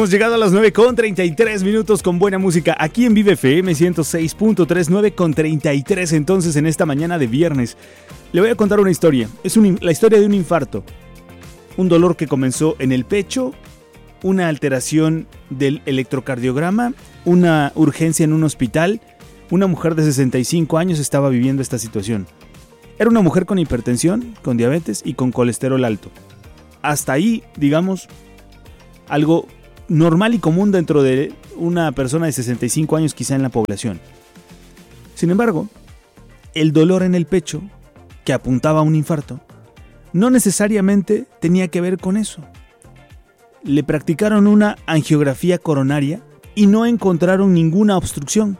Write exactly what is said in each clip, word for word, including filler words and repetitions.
Hemos llegado a las nueve con treinta y tres minutos con buena música aquí en Vive F M ciento seis punto tres, nueve con treinta y tres entonces en esta mañana de viernes. Le voy a contar una historia, es un, la historia de un infarto, un dolor que comenzó en el pecho, una alteración del electrocardiograma, una urgencia en un hospital. Una mujer de sesenta y cinco años estaba viviendo esta situación. Era una mujer con hipertensión, con diabetes y con colesterol alto. Hasta ahí, digamos, algo normal y común dentro de una persona de sesenta y cinco años quizá en la población. Sin embargo, el dolor en el pecho, que apuntaba a un infarto, no necesariamente tenía que ver con eso. Le practicaron una angiografía coronaria y no encontraron ninguna obstrucción.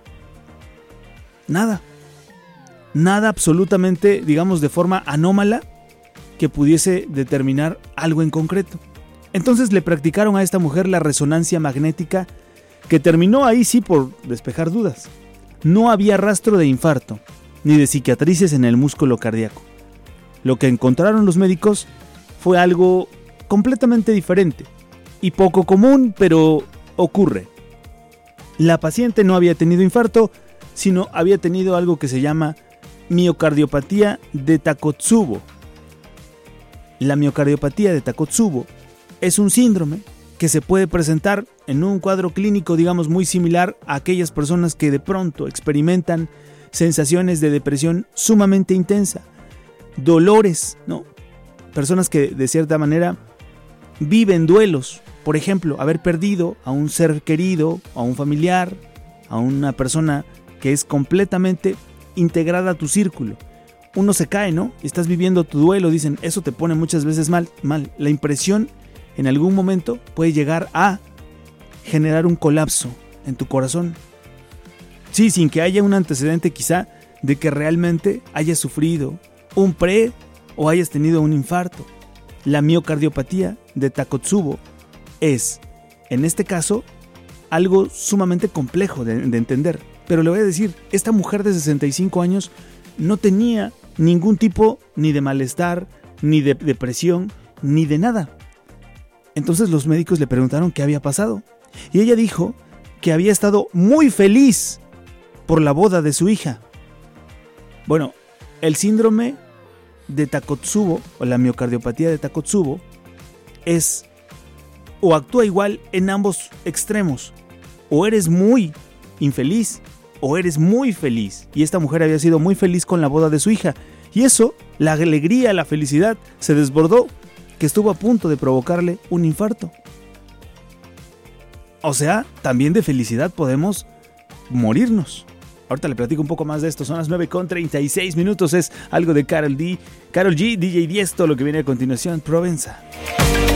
Nada. Nada absolutamente, digamos, de forma anómala que pudiese determinar algo en concreto. Entonces le practicaron a esta mujer la resonancia magnética, que terminó ahí sí por despejar dudas. No había rastro de infarto, ni de cicatrices en el músculo cardíaco. Lo que encontraron los médicos fue algo completamente diferente y poco común, pero ocurre. La paciente no había tenido infarto, sino había tenido algo que se llama miocardiopatía de Takotsubo. La miocardiopatía de Takotsubo es un síndrome que se puede presentar en un cuadro clínico, digamos, muy similar a aquellas personas que de pronto experimentan sensaciones de depresión sumamente intensa, dolores, ¿no? Personas que de cierta manera viven duelos, por ejemplo, haber perdido a un ser querido, a un familiar, a una persona que es completamente integrada a tu círculo. Uno se cae, ¿no? Estás viviendo tu duelo, dicen, eso te pone muchas veces mal, mal. La impresión en algún momento puede llegar a generar un colapso en tu corazón. Sí, sin que haya un antecedente quizá de que realmente hayas sufrido un pre o hayas tenido un infarto. La miocardiopatía de Takotsubo es, en este caso, algo sumamente complejo de, de entender. Pero le voy a decir, esta mujer de sesenta y cinco años no tenía ningún tipo ni de malestar, ni de depresión, ni de nada. Entonces los médicos le preguntaron qué había pasado. Y ella dijo que había estado muy feliz por la boda de su hija. Bueno, el síndrome de Takotsubo, o la miocardiopatía de Takotsubo, es o actúa igual en ambos extremos. O eres muy infeliz o eres muy feliz. Y esta mujer había sido muy feliz con la boda de su hija. Y eso, la alegría, la felicidad, se desbordó, que estuvo a punto de provocarle un infarto. O sea, también de felicidad podemos morirnos. Ahorita le platico un poco más de esto. Son las nueve con treinta y seis minutos. Es algo de Karol D, Karol G, D J Diesto, lo que viene a continuación, Provenza.